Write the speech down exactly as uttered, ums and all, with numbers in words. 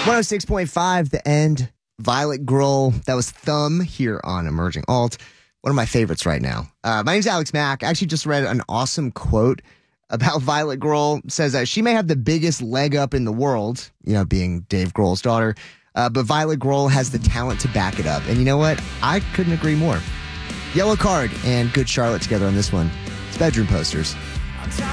one oh six point five, The End, Violet Grohl. That was Thumb here on Emerging Alt. One of my favorites right now. Uh, my name's Alex Mack. I actually just read an awesome quote about Violet Grohl. It says that she may have the biggest leg up in the world, you know, being Dave Grohl's daughter, uh, but Violet Grohl has the talent to back it up. And you know what? I couldn't agree more. Yellow Card and Good Charlotte together on this one. It's Bedroom Posters.